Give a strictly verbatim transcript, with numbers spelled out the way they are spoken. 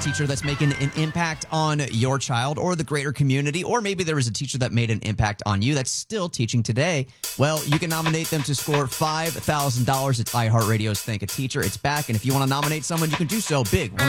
teacher that's making an impact on your child or the greater community, or maybe there was a teacher that made an impact on you that's still teaching today. Well, you can nominate them to score five thousand dollars. It's iHeartRadio's Thank a Teacher. It's back, and if you want to nominate someone, you can do so big.